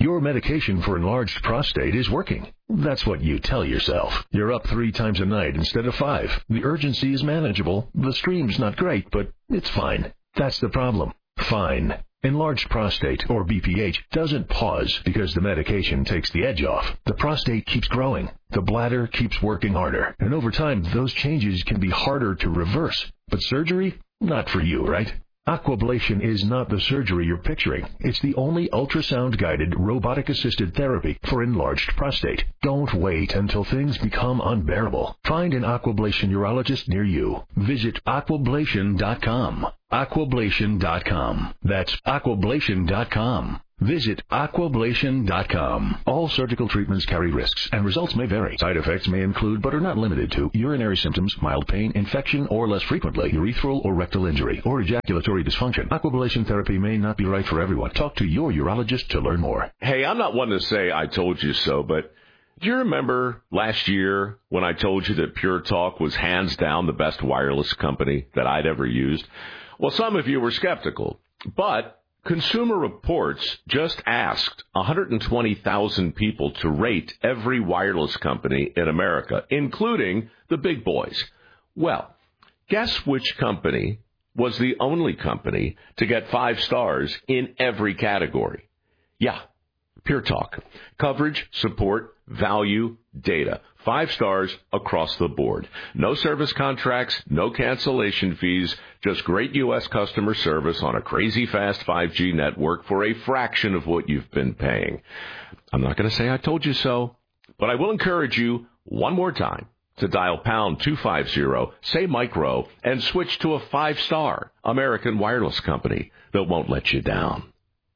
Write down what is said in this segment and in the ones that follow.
Your medication for enlarged prostate is working. That's what you tell yourself. You're up 3 times a night instead of 5. The urgency is manageable. The stream's not great, but it's fine. That's the problem. Fine. Enlarged prostate, or BPH, doesn't pause because the medication takes the edge off. The prostate keeps growing. The bladder keeps working harder. And over time, those changes can be harder to reverse. But surgery? Not for you, right? Aquablation is not the surgery you're picturing. It's the only ultrasound-guided, robotic-assisted therapy for enlarged prostate. Don't wait until things become unbearable. Find an Aquablation urologist near you. Visit aquablation.com. Aquablation.com. That's aquablation.com. Visit aquablation.com. All surgical treatments carry risks, and results may vary. Side effects may include, but are not limited to, urinary symptoms, mild pain, infection, or less frequently, urethral or rectal injury, or ejaculatory dysfunction. Aquablation therapy may not be right for everyone. Talk to your urologist to learn more. Hey, I'm not one to say I told you so, but do you remember last year when I told you that Pure Talk was hands down the best wireless company that I'd ever used? Well, some of you were skeptical, but Consumer Reports just asked 120,000 people to rate every wireless company in America, including the big boys. Well, guess which company was the only company to get 5 stars in every category? Yeah, Pure Talk. Coverage, support, value, data. 5 stars across the board. No service contracts, no cancellation fees, just great U.S. customer service on a crazy fast 5G network for a fraction of what you've been paying. I'm not going to say I told you so, but I will encourage you one more time to dial pound 250, say micro, and switch to a 5-star American wireless company that won't let you down.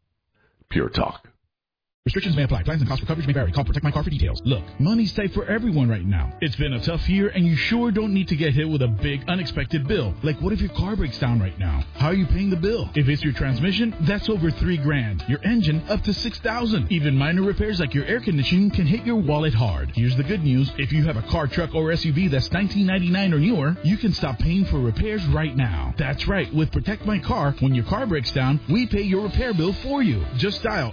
Pure Talk. Restrictions may apply. Plans and costs for coverage may vary. Call Protect My Car for details. Look, money's tight for everyone right now. It's been a tough year, and you sure don't need to get hit with a big, unexpected bill. Like, what if your car breaks down right now? How are you paying the bill? If it's your transmission, that's over $3,000. Your engine, up to $6,000. Even minor repairs like your air conditioning can hit your wallet hard. Here's the good news. If you have a car, truck, or SUV that's $19.99 or newer, you can stop paying for repairs right now. That's right. With Protect My Car, when your car breaks down, we pay your repair bill for you. Just dial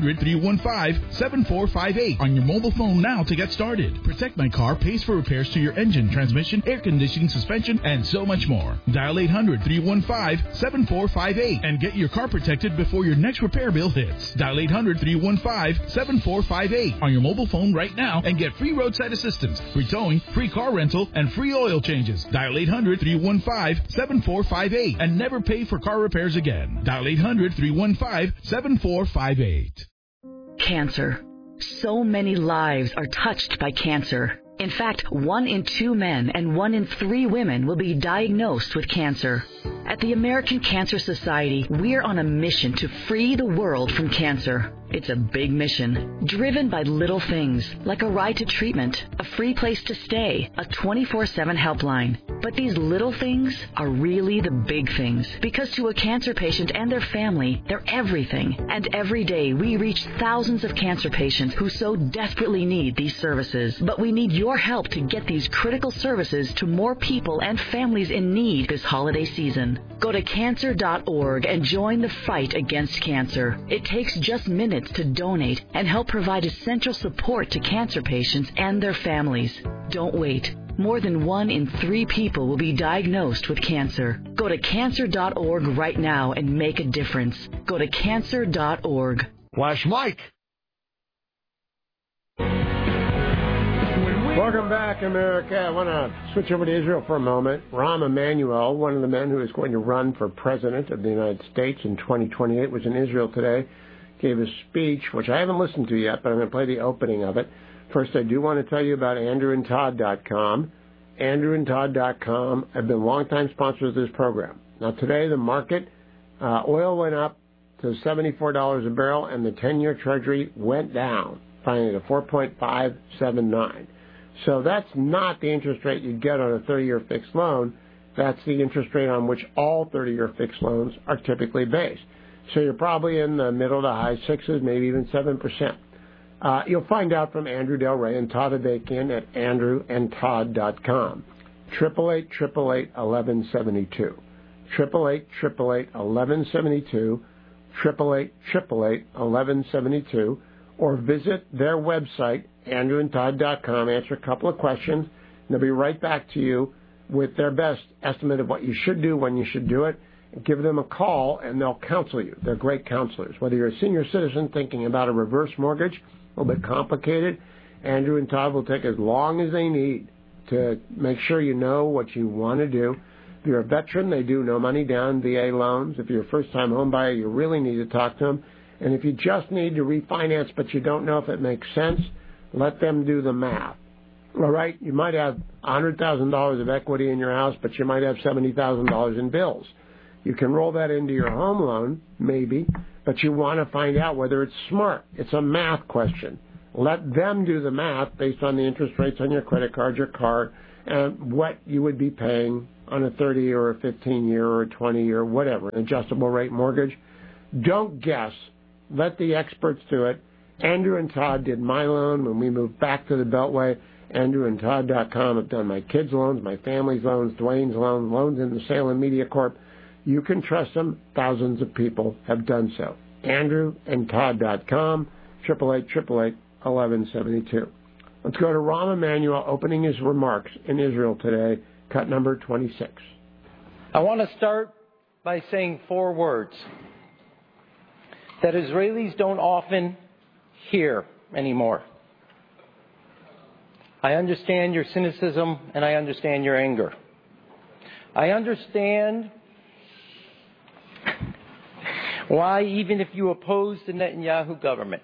800-315-7458 on your mobile phone now to get started. Protect My Car pays for repairs to your engine, transmission, air conditioning, suspension, and so much more. Dial 800-315-7458 and get your car protected before your next repair bill hits. Dial 800-315-7458 on your mobile phone right now and get free roadside assistance, free towing, free car rental, and free oil changes. Dial 800-315-7458 and never pay for car repairs again. Dial 800-315-7458. Cancer. So many lives are touched by cancer. In fact, 1 in 2 men and 1 in 3 women will be diagnosed with cancer. At the American Cancer Society, we're on a mission to free the world from cancer. It's a big mission, driven by little things, like a ride to treatment, a free place to stay, a 24/7 helpline. But these little things are really the big things, because to a cancer patient and their family, they're everything. And every day, we reach thousands of cancer patients who so desperately need these services. But we need your help to get these critical services to more people and families in need this holiday season. Go to cancer.org and join the fight against cancer. It takes just minutes to donate and help provide essential support to cancer patients and their families. Don't wait. More than 1 in 3 people will be diagnosed with cancer. Go to cancer.org right now and make a difference. Go to cancer.org. Flash Mike. Welcome back, America. I want to switch over to Israel for a moment. Rahm Emanuel, one of the men who is going to run for president of the United States in 2028, was in Israel today, gave a speech, which I haven't listened to yet, but I'm going to play the opening of it. First, I do want to tell you about AndrewandTodd.com. AndrewandTodd.com have been longtime sponsors of this program. Now, today, the market, oil went up to $74 a barrel, and the 10-year Treasury went down, finally to 4.579. So that's not the interest rate you get on a 30-year fixed loan. That's the interest rate on which all 30-year fixed loans are typically based. So you're probably in the middle to high 6s, maybe even 7%. You'll find out from Andrew Del Rey and Todd Avakian at andrewandtodd.com. 888-888-1172. 888-888-1172. 888-888-1172. or visit their website, andrewandtodd.com, answer a couple of questions, and they'll be right back to you with their best estimate of what you should do, when you should do it. Give them a call, and they'll counsel you. They're great counselors. Whether you're a senior citizen thinking about a reverse mortgage, a little bit complicated, Andrew and Todd will take as long as they need to make sure you know what you want to do. If you're a veteran, they do no money down VA loans. If you're a first-time home buyer, you really need to talk to them. And if you just need to refinance but you don't know if it makes sense, let them do the math. All right? You might have $100,000 of equity in your house, but you might have $70,000 in bills. You can roll that into your home loan, maybe, but you want to find out whether it's smart. It's a math question. Let them do the math based on the interest rates on your credit card, your car, and what you would be paying on a 30 or a 15-year or a 20-year, whatever, an adjustable rate mortgage. Don't guess. Let the experts do it. Andrew and Todd did my loan when we moved back to the Beltway. AndrewandTodd.com have done my kids' loans, my family's loans, Dwayne's loans, loans in the Salem Media Corp. You can trust them. Thousands of people have done so. AndrewandTodd.com, 888-888-1172. Let's go to Rahm Emanuel opening his remarks in Israel today, cut number 26. I want to start by saying 4 words that Israelis don't often hear anymore. I understand your cynicism and I understand your anger. I understand why, even if you oppose the Netanyahu government,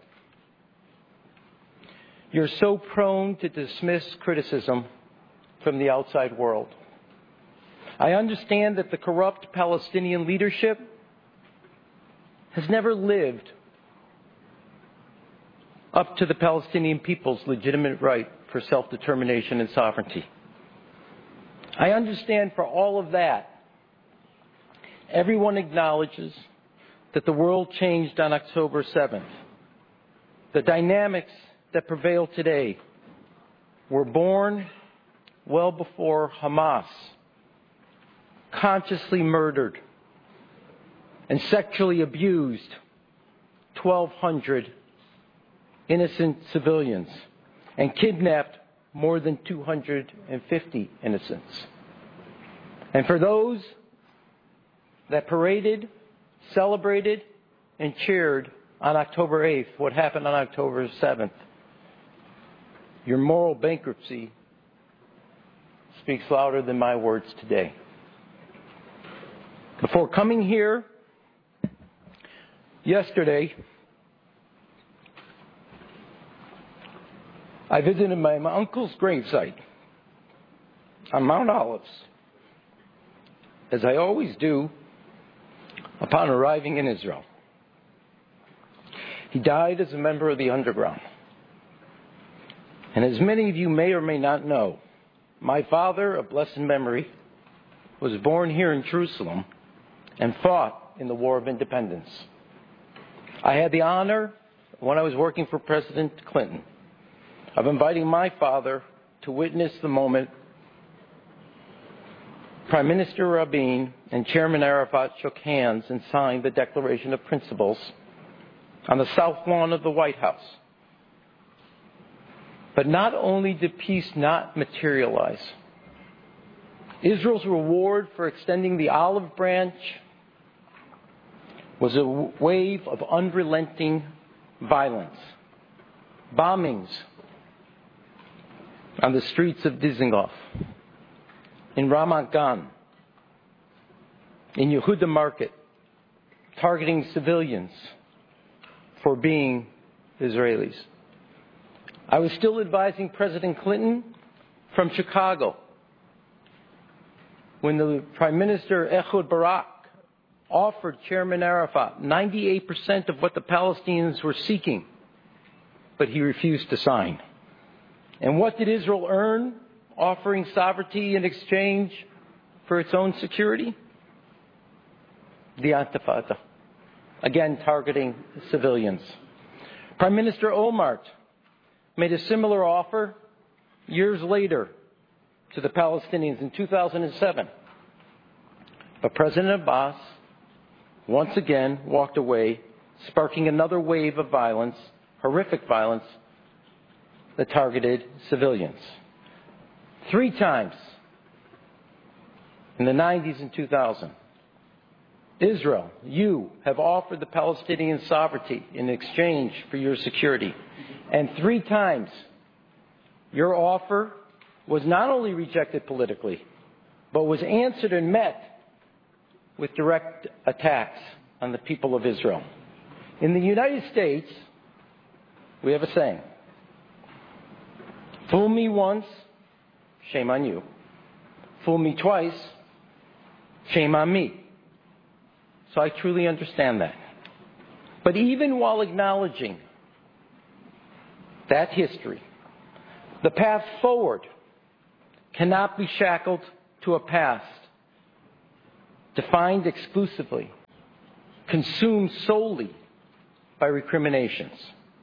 you're so prone to dismiss criticism from the outside world. I understand that the corrupt Palestinian leadership has never lived up to the Palestinian people's legitimate right for self-determination and sovereignty. I understand for all of that, everyone acknowledges that the world changed on October 7th. The dynamics that prevail today were born well before Hamas consciously murdered and sexually abused 1,200 innocent civilians and kidnapped more than 250 innocents. And for those that paraded, celebrated, and cheered on October 8th, what happened on October 7th, your moral bankruptcy speaks louder than my words today. Before coming here yesterday, I visited my uncle's gravesite on Mount Olives, as I always do upon arriving in Israel. He died as a member of the underground. And as many of you may or may not know, my father, of blessed memory, was born here in Jerusalem and fought in the War of Independence. I had the honor, when I was working for President Clinton, of inviting my father to witness the moment Prime Minister Rabin and Chairman Arafat shook hands and signed the Declaration of Principles on the south lawn of the White House. But not only did peace not materialize, Israel's reward for extending the olive branch was a wave of unrelenting violence, bombings on the streets of Dizengoff, in Ramat Gan, in Yehuda Market, targeting civilians for being Israelis. I was still advising President Clinton from Chicago when the Prime Minister Ehud Barak offered Chairman Arafat 98% of what the Palestinians were seeking, but he refused to sign. And what did Israel earn offering sovereignty in exchange for its own security? The Intifada, again targeting civilians. Prime Minister Olmert made a similar offer years later to the Palestinians in 2007. But President Abbas once again walked away, sparking another wave of violence horrific violence that targeted civilians. 3 times in the 90s and 2000, Israel, you have offered the Palestinians sovereignty in exchange for your security. And 3 times, your offer was not only rejected politically, but was answered and met with direct attacks on the people of Israel. In the United States, we have a saying: fool me once, shame on you. Fool me twice, shame on me. So I truly understand that. But even while acknowledging that history, the path forward cannot be shackled to a past defined exclusively, consumed solely by recriminations.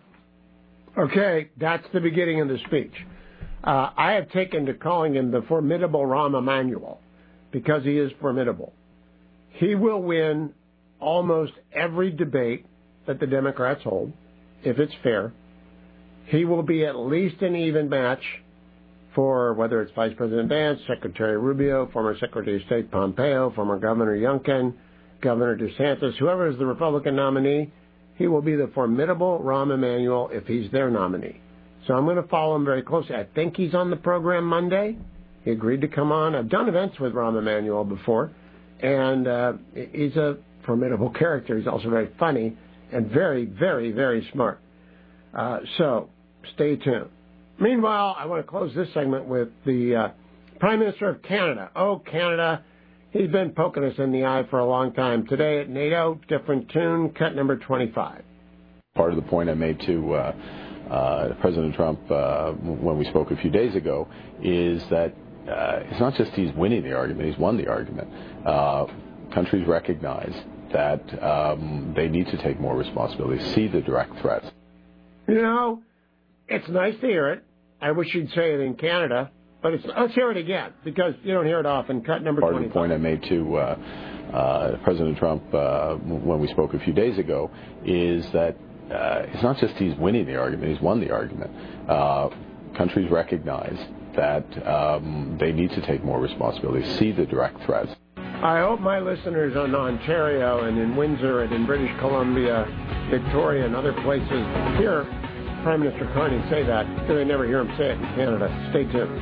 Okay, that's the beginning of the speech. I have taken to calling him the formidable Rahm Emanuel because he is formidable. He will win almost every debate that the Democrats hold, if it's fair. He will be at least an even match for whether it's Vice President Vance, Secretary Rubio, former Secretary of State Pompeo, former Governor Youngkin, Governor DeSantis, whoever is the Republican nominee. He will be the formidable Rahm Emanuel if he's their nominee. So I'm going to follow him very closely. I think he's on the program Monday. He agreed to come on. I've done events with Rahm Emanuel before, and he's a formidable character. He's also very funny and very, very, very smart. So stay tuned. Meanwhile, I want to close this segment with the Prime Minister of Canada. Oh, Canada. He's been poking us in the eye for a long time. Today at NATO, different tune, cut number 25. Part of the point I made to President Trump when we spoke a few days ago is that it's not just he's winning the argument, he's won the argument. Countries recognize that they need to take more responsibility, see the direct threats. You know, it's nice to hear it. I wish you'd say it in Canada. But let's hear it again, because you don't hear it often. Cut number 25. Part of the point I made to President Trump when we spoke a few days ago is that it's not just he's winning the argument, he's won the argument. Countries recognize that they need to take more responsibility, see the direct threats. I hope my listeners in Ontario and in Windsor and in British Columbia, Victoria and other places hear Prime Minister Carney say that, because they never hear him say it in Canada. Stay tuned.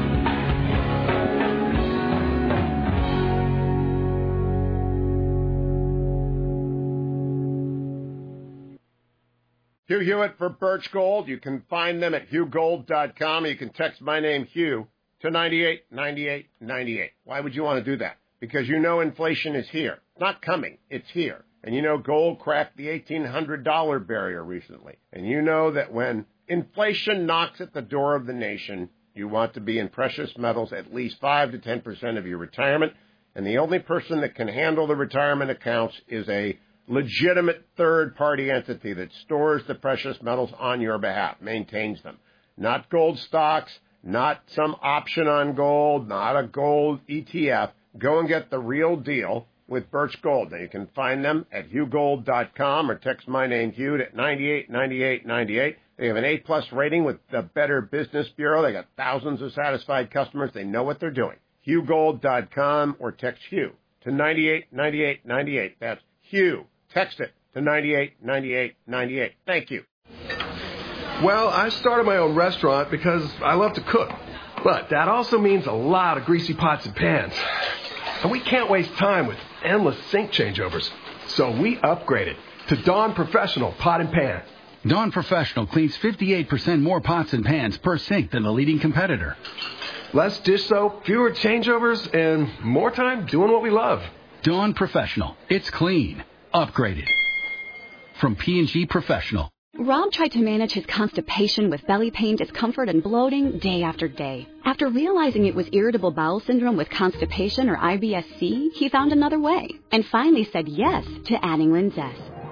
Hugh Hewitt for Birch Gold. You can find them at HughGold.com. You can text my name, Hugh, to 989898. Why would you want to do that? Because you know inflation is here. It's not coming. It's here. And you know gold cracked the $1,800 barrier recently. And you know that when inflation knocks at the door of the nation, you want to be in precious metals at least 5 to 10% of your retirement. And the only person that can handle the retirement accounts is a legitimate third-party entity that stores the precious metals on your behalf, maintains them. Not gold stocks, not some option on gold, not a gold ETF. Go and get the real deal with Birch Gold. Now, you can find them at HughGold.com or text my name, Hugh, at 989898. They have an A-plus rating with the Better Business Bureau. They got thousands of satisfied customers. They know what they're doing. HughGold.com or text Hugh to 989898. That's Hugh. Text it to 989898. Thank you. Well, I started my own restaurant because I love to cook. But that also means a lot of greasy pots and pans. And we can't waste time with endless sink changeovers. So we upgraded to Dawn Professional Pot and Pan. Dawn Professional cleans 58% more pots and pans per sink than the leading competitor. Less dish soap, fewer changeovers, and more time doing what we love. Dawn Professional. It's clean. Upgraded. From P&G Professional. Rob tried to manage his constipation with belly pain, discomfort, and bloating day after day. After realizing it was irritable bowel syndrome with constipation or IBS-C, he found another way and finally said yes to adding Linzess.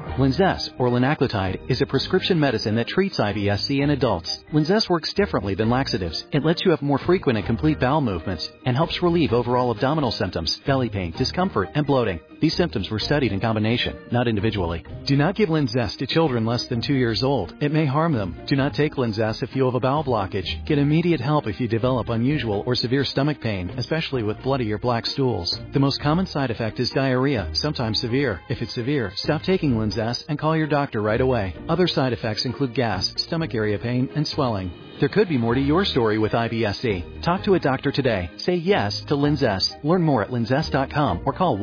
Linzess, or linaclotide, is a prescription medicine that treats IBS-C in adults. Linzess works differently than laxatives. It lets you have more frequent and complete bowel movements and helps relieve overall abdominal symptoms, belly pain, discomfort, and bloating. These symptoms were studied in combination, not individually. Do not give Linzess to children less than 2 years old. It may harm them. Do not take Linzess if you have a bowel blockage. Get immediate help if you develop unusual or severe stomach pain, especially with bloody or black stools. The most common side effect is diarrhea, sometimes severe. If it's severe, stop taking Linzess and call your doctor right away. Other side effects include gas, stomach area pain, and swelling. There could be more to your story with IBS-C. Talk to a doctor today. Say yes to Linzess. Learn more at linzess.com or call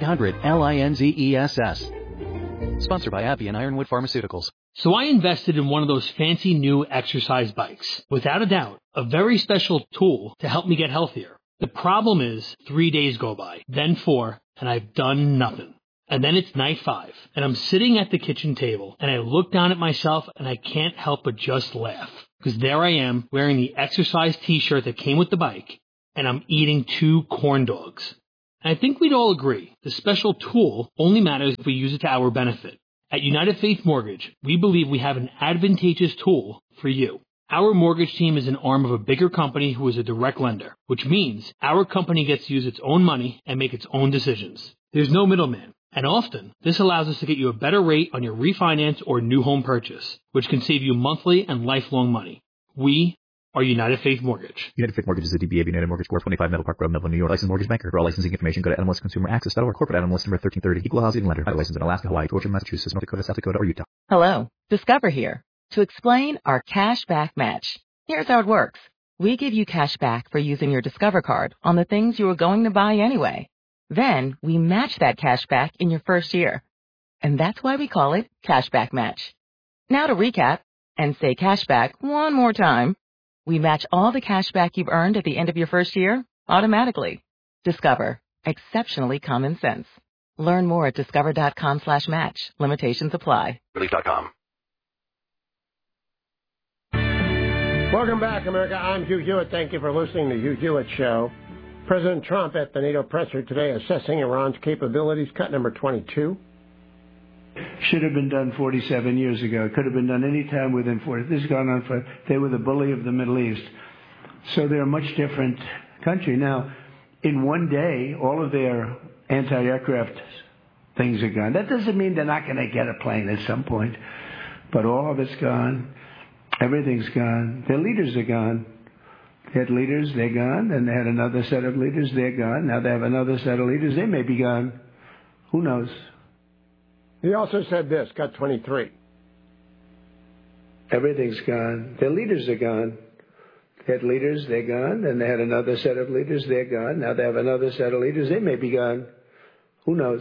1-800-LINZESS. Sponsored by AbbVie and Ironwood Pharmaceuticals. So I invested in one of those fancy new exercise bikes. Without a doubt, a very special tool to help me get healthier. The problem is 3 days go by, then 4, and I've done nothing. And then it's night 5, and I'm sitting at the kitchen table, and I look down at myself, and I can't help but just laugh. Because there I am, wearing the exercise t-shirt that came with the bike, and I'm eating 2 corn dogs. And I think we'd all agree, the special tool only matters if we use it to our benefit. At United Faith Mortgage, we believe we have an advantageous tool for you. Our mortgage team is an arm of a bigger company who is a direct lender, which means our company gets to use its own money and make its own decisions. There's no middleman. And often, this allows us to get you a better rate on your refinance or new home purchase, which can save you monthly and lifelong money. We are United Faith Mortgage. United Faith Mortgage is a DBA of United Mortgage Corp. 25 Middle Park Road, Melville, New York. Licensed mortgage banker. For all licensing information, go to nmlsconsumeraccess.org. Corporate NMLS number 1330. Equal housing lender. By license in Alaska, Hawaii, Georgia, Massachusetts, North Dakota, South Dakota, or Utah. Hello, Discover here to explain our cash back match. Here's how it works. We give you cash back for using your Discover card on the things you were going to buy anyway. Then we match that cash back in your first year. And that's why we call it Cashback Match. Now to recap and say cashback one more time. We match all the cash back you've earned at the end of your first year automatically. Discover. Exceptionally common sense. Learn more at discover.com/match. Limitations apply. Relief.com. Welcome back, America. I'm Hugh Hewitt. Thank you for listening to Hugh Hewitt Show. President Trump at the NATO presser today assessing Iran's capabilities, cut number 22. Should have been done 47 years ago. It could have been done any time within 40. This has gone on for, they were the bully of the Middle East. So they're a much different country. Now, in one day, all of their anti-aircraft things are gone. That doesn't mean they're not going to get a plane at some point. But all of it's gone. Everything's gone. Their leaders are gone. They had leaders, they're gone. Then they had another set of leaders, they're gone. Now they have another set of leaders, they may be gone. Who knows? He also said this, cut 23. Everything's gone. Their leaders are gone. They had leaders, they're gone. Then they had another set of leaders, they're gone. Now they have another set of leaders, they may be gone. Who knows?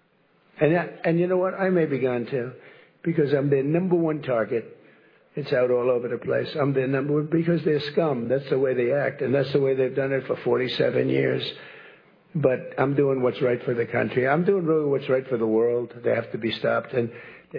And you know what? I may be gone too. Because I'm their number one target. It's out all over the place. I'm their number one because they're scum. That's the way they act. And that's the way they've done it for 47 years. But I'm doing what's right for the country. I'm doing really what's right for the world. They have to be stopped. And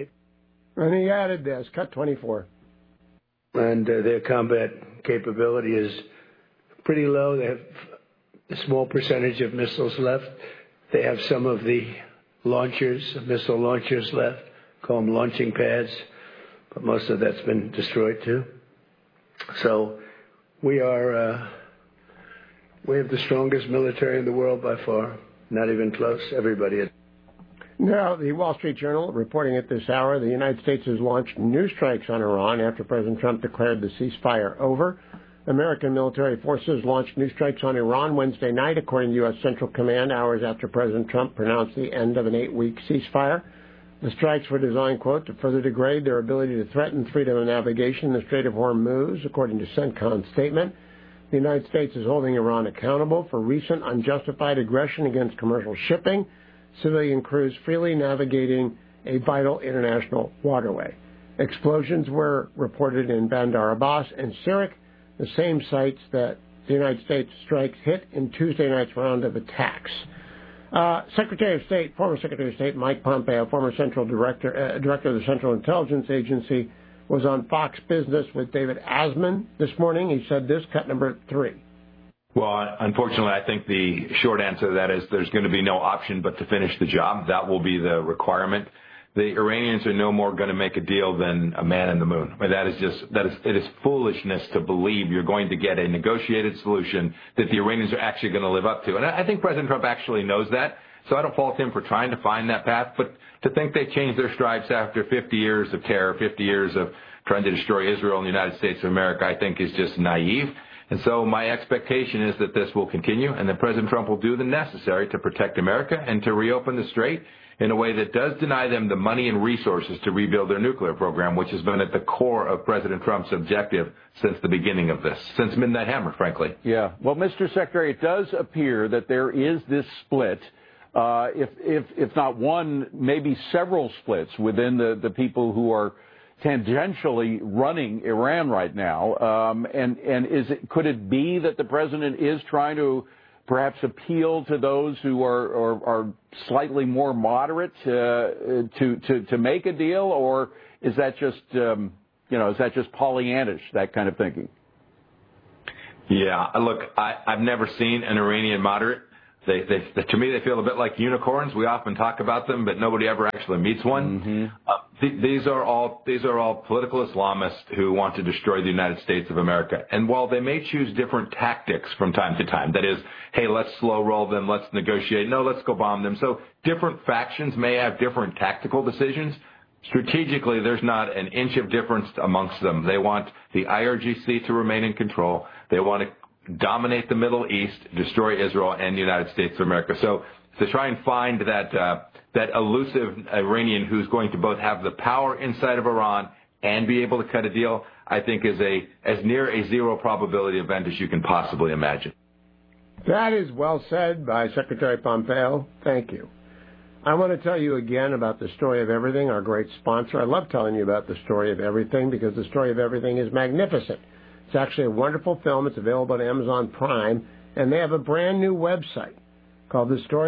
he added this, cut 24. And their combat capability is pretty low. They have a small percentage of missiles left. They have some of the launchers, missile launchers left. Call them launching pads. But most of that's been destroyed too. So we have the strongest military in the world by far. Not even close. Everybody. Now, the Wall Street Journal reporting at this hour, the United States has launched new strikes on Iran after President Trump declared the ceasefire over. American military forces launched new strikes on Iran Wednesday night, according to U.S. Central Command, hours after President Trump pronounced the end of an 8-week ceasefire. The strikes were designed, quote, to further degrade their ability to threaten freedom of navigation in the Strait of Hormuz, according to CENTCOM's statement. The United States is holding Iran accountable for recent unjustified aggression against commercial shipping, civilian crews freely navigating a vital international waterway. Explosions were reported in Bandar Abbas and Sirik, the same sites that the United States strikes hit in Tuesday night's round of attacks. Former Secretary of State Mike Pompeo, former director of the Central Intelligence Agency, was on Fox Business with David Asman this morning. He said this, cut number 3. Well, unfortunately, I think the short answer to that is there's going to be no option but to finish the job. That will be the requirement. the Iranians are no more going to make a deal than a man in the moon. I mean, it is foolishness to believe you're going to get a negotiated solution that the Iranians are actually going to live up to. And I think President Trump actually knows that. So I don't fault him for trying to find that path. But to think they changed their stripes after 50 years of terror, 50 years of trying to destroy Israel and the United States of America, I think is just naive. And so my expectation is that this will continue and that President Trump will do the necessary to protect America and to reopen the Strait in a way that does deny them the money and resources to rebuild their nuclear program, which has been at the core of President Trump's objective since the beginning of this, since Midnight Hammer, frankly. Yeah. Well, Mr. Secretary, it does appear that there is this split, if not one, maybe several splits within the people who are tangentially running Iran right now. And could it be that the president is trying to perhaps appeal to those who are slightly more moderate to make a deal, or is that just is that just Pollyannish, that kind of thinking? Yeah, look, I've never seen an Iranian moderate. To me, they feel a bit like unicorns. We often talk about them, but nobody ever actually meets one. Mm-hmm. These are all political Islamists who want to destroy the United States of America. And while they may choose different tactics from time to time, that is, hey, let's slow roll them, let's negotiate, no, let's go bomb them. So different factions may have different tactical decisions. Strategically, there's not an inch of difference amongst them. They want the IRGC to remain in control. They want to dominate the Middle East, destroy Israel and the United States of America. So to try and find that elusive Iranian who's going to both have the power inside of Iran and be able to cut a deal, I think is as near a zero probability event as you can possibly imagine. That is well said by Secretary Pompeo. Thank you. I want to tell you again about The Story of Everything, our great sponsor. I love telling you about The Story of Everything because The Story of Everything is magnificent. It's actually a wonderful film. It's available on Amazon Prime, and they have a brand new website called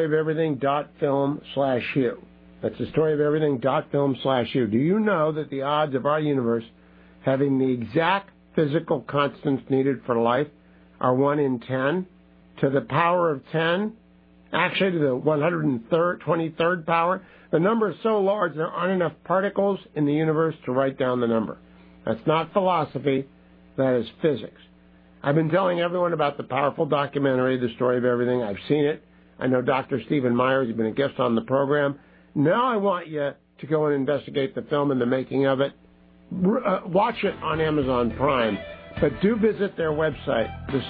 thestoryofeverything.film/you. That's thestoryofeverything.film/you. Do you know that the odds of our universe having the exact physical constants needed for life are 1 in 10 to the power of 10? Actually, to the 123rd power. The number is so large there aren't enough particles in the universe to write down the number. That's not philosophy. That is physics. I've been telling everyone about the powerful documentary, The Story of Everything. I've seen it. I know Dr. Stephen Myers has been a guest on the program. Now I want you to go and investigate the film and the making of it. Watch it on Amazon Prime. But do visit their website,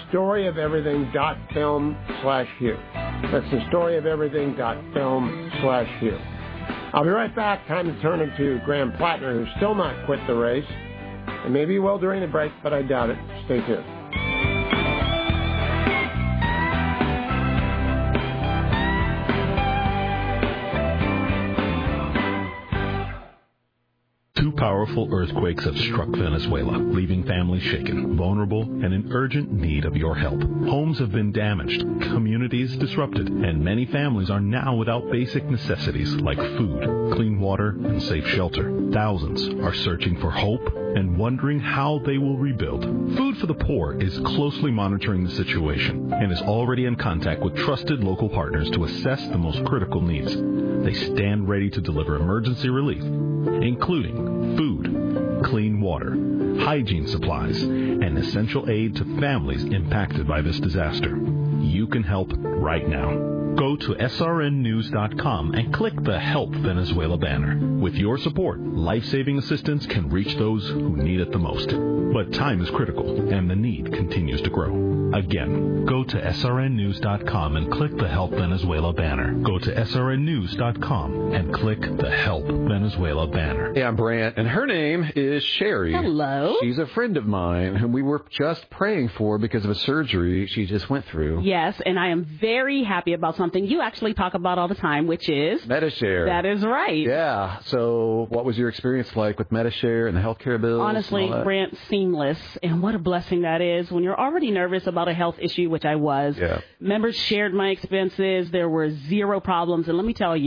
thestoryofeverything.film/you. That's thestoryofeverything.film/you. I'll be right back. Time to turn it to Graham Plattner, who's still not quit the race. And maybe he will during the break, but I doubt it. Stay tuned. Two powerful earthquakes have struck Venezuela, leaving families shaken, vulnerable, and in urgent need of your help. Homes have been damaged, communities disrupted, and many families are now without basic necessities like food, clean water, and safe shelter. Thousands are searching for hope and wondering how they will rebuild. Food for the Poor is closely monitoring the situation and is already in contact with trusted local partners to assess the most critical needs. They stand ready to deliver emergency relief, including food, clean water, hygiene supplies, and essential aid to families impacted by this disaster. You can help right now. Go to srnnews.com and click the Help Venezuela banner. With your support, life-saving assistance can reach those who need it the most. But time is critical, and the need continues to grow. Again, go to srnnews.com and click the Help Venezuela banner. Go to srnnews.com and click the Help Venezuela banner. Hey, I'm Brant, and her name is Sherry. Hello. She's a friend of mine whom we were just praying for because of a surgery she just went through. Yes, and I am very happy about something you actually talk about all the time, which is Medi-Share. That is right. Yeah. So what was your experience like with Medi-Share and the healthcare bills? Honestly, Brant, seamless. And what a blessing that is when you're already nervous about a health issue, which I was. Yeah. Members shared my expenses. There were zero problems. And let me tell you,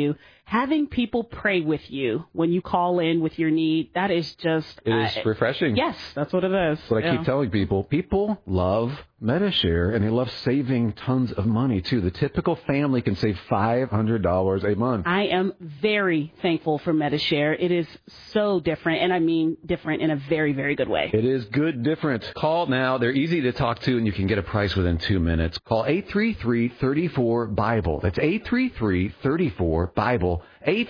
having people pray with you when you call in with your need, that is just... It is refreshing. Yes, that's what it is. But I keep telling people love Medi-Share, and they love saving tons of money, too. The typical family can save $500 a month. I am very thankful for Medi-Share. It is so different, and I mean different in a very, very good way. It is good different. Call now. They're easy to talk to, and you can get a price within 2 minutes. Call 833-34-BIBLE. That's 833-34-BIBLE.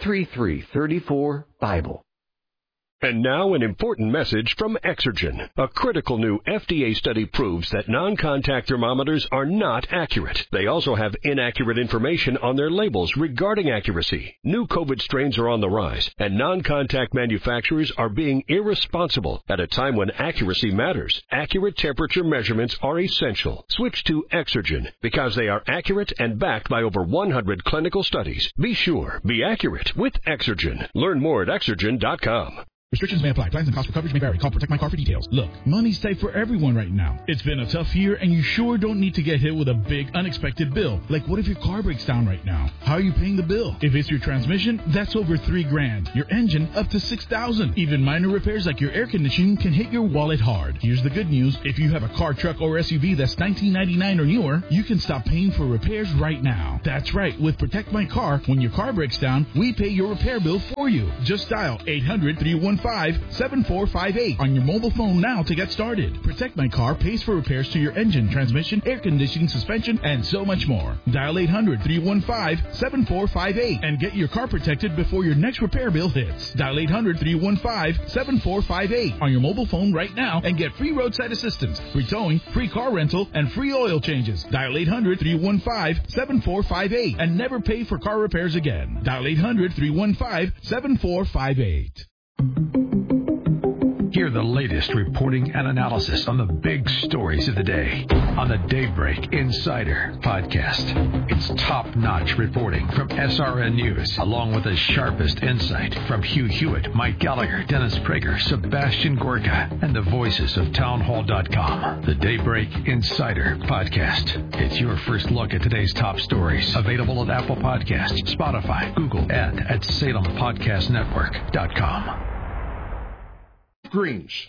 833-34-BIBLE. And now an important message from Exergen. A critical new FDA study proves that non-contact thermometers are not accurate. They also have inaccurate information on their labels regarding accuracy. New COVID strains are on the rise, and non-contact manufacturers are being irresponsible at a time when accuracy matters. Accurate temperature measurements are essential. Switch to Exergen because they are accurate and backed by over 100 clinical studies. Be sure, be accurate with Exergen. Learn more at Exergen.com. Restrictions may apply. Plans and costs for coverage may vary. Call Protect My Car for details. Look, money's tight for everyone right now. It's been a tough year, and you sure don't need to get hit with a big, unexpected bill. Like, what if your car breaks down right now? How are you paying the bill? If it's your transmission, that's over $3,000. Your engine, up to $6,000. Even minor repairs like your air conditioning can hit your wallet hard. Here's the good news. If you have a car, truck, or SUV that's $19.99 or newer, you can stop paying for repairs right now. That's right. With Protect My Car, when your car breaks down, we pay your repair bill for you. Just dial 800-315-7458 on your mobile phone now to get started. Protect My Car pays for repairs to your engine, transmission, air conditioning, suspension, and so much more. Dial 800-315-7458 and get your car protected before your next repair bill hits. Dial 800-315-7458 on your mobile phone right now and get free roadside assistance, free towing, free car rental, and free oil changes. Dial 800-315-7458 and never pay for car repairs again. Dial 800-315-7458. Hear the latest reporting and analysis on the big stories of the day on the Daybreak Insider podcast. It's top-notch reporting from SRN News, along with the sharpest insight from Hugh Hewitt, Mike Gallagher, Dennis Prager, Sebastian Gorka, and the voices of townhall.com. The Daybreak Insider podcast. It's your first look at today's top stories. Available at Apple Podcasts, Spotify, Google, and at SalemPodcastNetwork.com. Greens.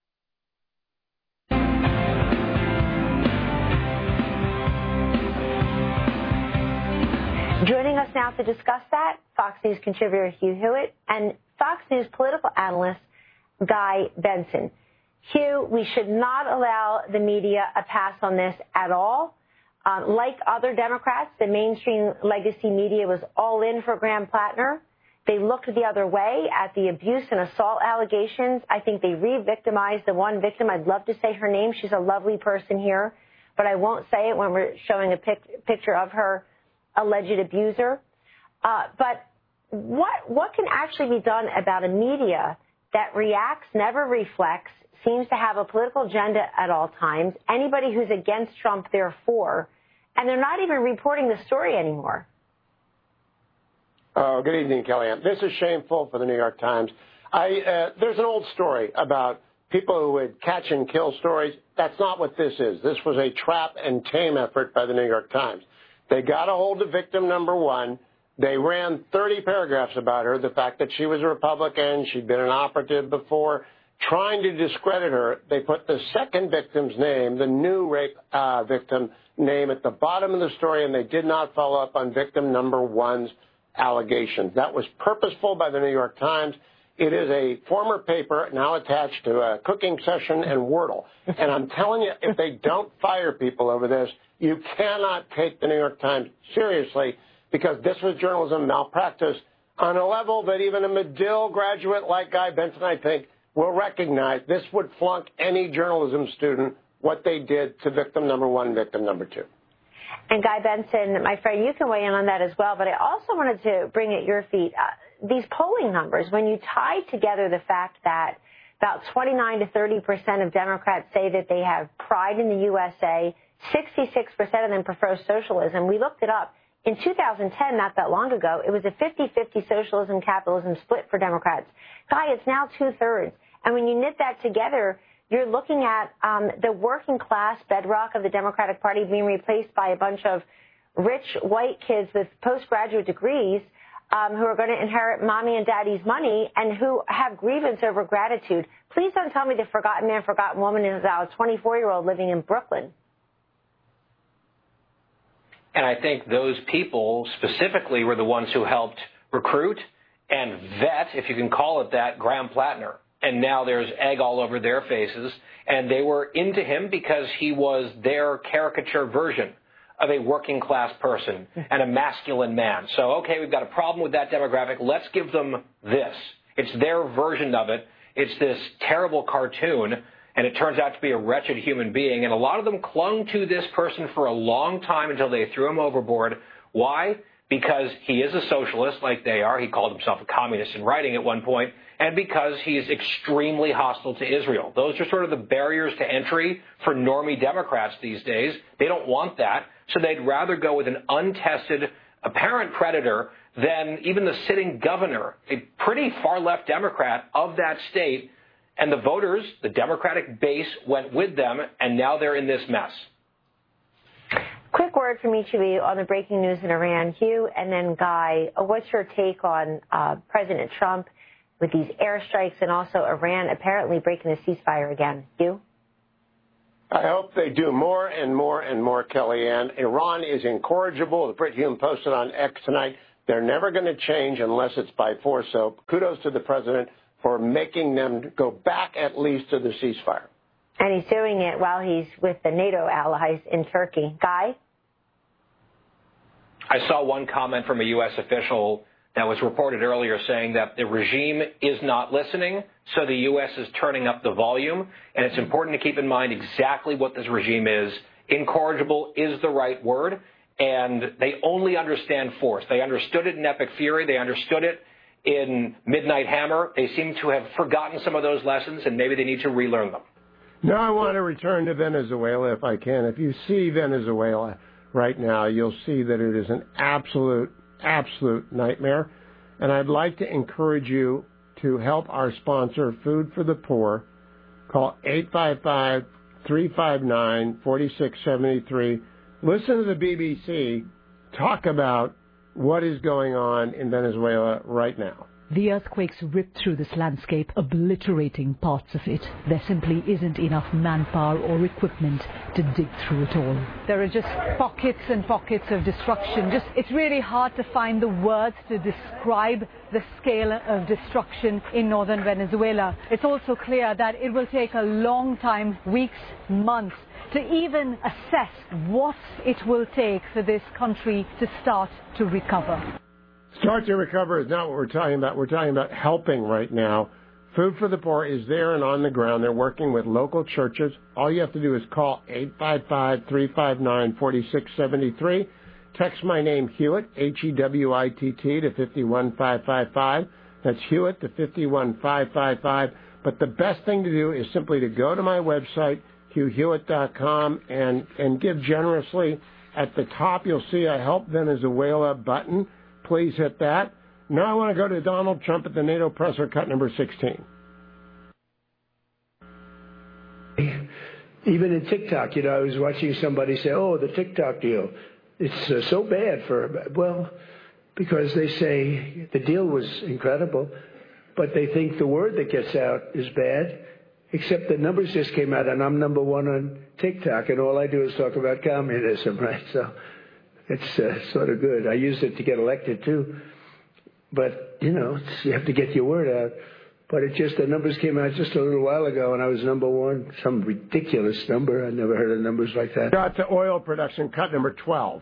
Joining us now to discuss that, Fox News contributor Hugh Hewitt and Fox News political analyst Guy Benson. Hugh, we should not allow the media a pass on this at all. Like other Democrats, the mainstream legacy media was all in for Graham Plattner. They looked the other way at the abuse and assault allegations. I think they re-victimized the one victim. I'd love to say her name. She's a lovely person here, but I won't say it when we're showing a picture of her alleged abuser. But what can actually be done about a media that reacts, never reflects, seems to have a political agenda at all times? Anybody who's against Trump, they're for, and they're not even reporting the story anymore. Oh, good evening, Kellyanne. This is shameful for the New York Times. There's an old story about people who would catch and kill stories. That's not what this is. This was a trap and tame effort by the New York Times. They got a hold of victim number one. They ran 30 paragraphs about her, the fact that she was a Republican, she'd been an operative before, trying to discredit her. They put the second victim's name, the new rape victim name, at the bottom of the story, and they did not follow up on victim number one's allegations. That was purposeful by the New York Times. It is a former paper now attached to a cooking session and Wordle. And I'm telling you, if they don't fire people over this, you cannot take the New York Times seriously, because this was journalism malpractice on a level that even a Medill graduate like Guy Benson, I think, will recognize. This would flunk any journalism student what they did to victim number one, victim number two. And Guy Benson, my friend, you can weigh in on that as well. But I also wanted to bring at your feet these polling numbers. When you tie together the fact that about 29 to 30% of Democrats say that they have pride in the USA, 66% of them prefer socialism. We looked it up. In 2010, not that long ago, it was a 50-50 socialism-capitalism split for Democrats. Guy, it's now two-thirds. And when you knit that together, you're looking at the working class bedrock of the Democratic Party being replaced by a bunch of rich white kids with postgraduate degrees. who are going to inherit mommy and daddy's money and who have grievance over gratitude. Please don't tell me the forgotten man, forgotten woman is now a 24-year-old living in Brooklyn. And I think those people specifically were the ones who helped recruit and vet, if you can call it that, Graham Plattner. And now there's egg all over their faces. And they were into him because he was their caricature version of a working class person and a masculine man. So, okay, we've got a problem with that demographic. Let's give them this. It's their version of it. It's this terrible cartoon, and it turns out to be a wretched human being. And a lot of them clung to this person for a long time until they threw him overboard. Why? Because he is a socialist like they are. He called himself a communist in writing at one point. And because he's extremely hostile to Israel. Those are sort of the barriers to entry for normie Democrats these days. They don't want that. So they'd rather go with an untested, apparent predator than even the sitting governor, a pretty far-left Democrat of that state. And the voters, the Democratic base, went with them, and now they're in this mess. Quick word from each of you on the breaking news in Iran. Hugh and then Guy, what's your take on President Trump with these airstrikes and also Iran apparently breaking the ceasefire again? Hugh? I hope they do more and more and more, Kellyanne. Iran is incorrigible. The Brit Hume posted on X tonight. They're never going to change unless it's by force. So kudos to the president for making them go back at least to the ceasefire. And he's doing it while he's with the NATO allies in Turkey. Guy? I saw one comment from a U.S. official that was reported earlier saying that the regime is not listening, so the U.S. is turning up the volume. And it's important to keep in mind exactly what this regime is. Incorrigible is the right word, and they only understand force. They understood it in Epic Fury. They understood it in Midnight Hammer. They seem to have forgotten some of those lessons, and maybe they need to relearn them. Now I want to return to Venezuela if I can. If you see Venezuela right now, you'll see that it is an absolute nightmare. And I'd like to encourage you to help our sponsor, Food for the Poor. Call 855-359-4673. Listen to the BBC talk about what is going on in Venezuela right now. The earthquakes ripped through this landscape, obliterating parts of it. There simply isn't enough manpower or equipment to dig through it all. There are just pockets and pockets of destruction. It's really hard to find the words to describe the scale of destruction in northern Venezuela. It's also clear that it will take a long time, weeks, months, to even assess what it will take for this country to start to recover. Start to recover is not what we're talking about. We're talking about helping right now. Food for the Poor is there and on the ground. They're working with local churches. All you have to do is call 855-359-4673. Text my name, Hewitt, H-E-W-I-T-T, to 51555. That's Hewitt to 51555. But the best thing to do is simply to go to my website, HughHewitt.com, and give generously. At the top, you'll see a Help Venezuela button. Please hit that. Now I want to go to Donald Trump at the NATO presser, cut number 16. Even in TikTok, I was watching somebody say, the TikTok deal. It's so bad because they say the deal was incredible, but they think the word that gets out is bad, except the numbers just came out, and I'm number one on TikTok, and all I do is talk about communism, right? So it's sort of good. I used it to get elected, too. But, you have to get your word out. But the numbers came out just a little while ago, and I was number one. Some ridiculous number. I never heard of numbers like that. Got to oil production, cut number 12.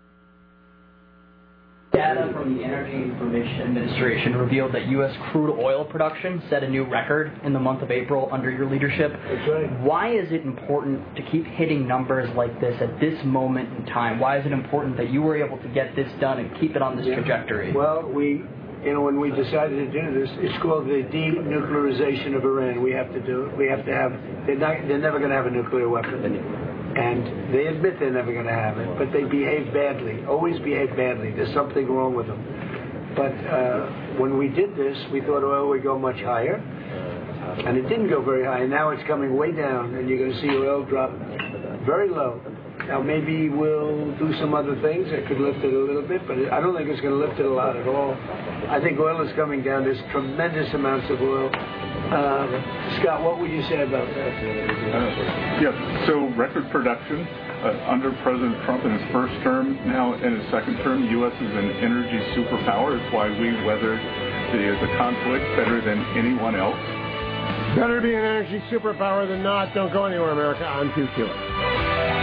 Data from the Energy Information Administration revealed that U.S. crude oil production set a new record in the month of April under your leadership. That's right. Why is it important to keep hitting numbers like this at this moment in time? Why is it important that you were able to get this done and keep it on this trajectory? Well, when we decided to do this, it's called the denuclearization of Iran. We have to do it. We have to have. They're never going to have a nuclear weapon. And they admit they're never going to have it, but they behave badly, always behave badly. There's something wrong with them. But when we did this, we thought oil would go much higher, and it didn't go very high. And now it's coming way down, and you're going to see oil drop very low. Now, maybe we'll do some other things that could lift it a little bit, but I don't think it's going to lift it a lot at all. I think oil is coming down. There's tremendous amounts of oil. Scott, what would you say about that? Yes, so record production under President Trump in his first term. Now in his second term, the U.S. is an energy superpower. It's why we weathered the conflict better than anyone else. Better be an energy superpower than not. Don't go anywhere, America. I'm Q.